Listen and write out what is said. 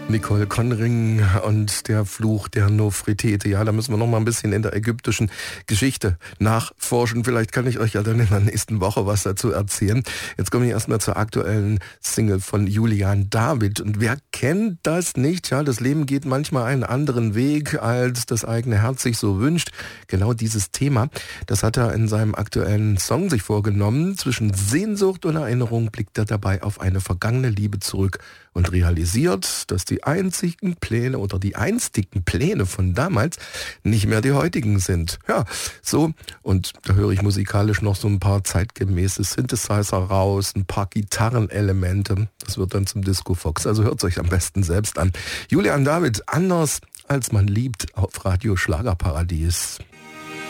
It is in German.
Nicole Conring und der Fluch der Nofretete. Ja, da müssen wir noch mal ein bisschen in der ägyptischen Geschichte nachforschen. Vielleicht kann ich euch ja dann in der nächsten Woche was dazu erzählen. Jetzt komme ich erstmal zur aktuellen Single von Julian David. Und wer kennt das nicht? Ja, das Leben geht manchmal einen anderen Weg, als das eigene Herz sich so wünscht. Genau dieses Thema, das hat er in seinem aktuellen Song sich vorgenommen. Zwischen Sehnsucht und Erinnerung blickt er dabei auf eine vergangene Liebe zurück und realisiert, dass die einstigen Pläne von damals nicht mehr die heutigen sind. Ja, so, und da höre ich musikalisch noch so ein paar zeitgemäße Synthesizer raus, ein paar Gitarrenelemente. Das wird dann zum Disco Fox, also hört es euch am besten selbst an. Julian David, anders als man liebt, auf Radio Schlagerparadies.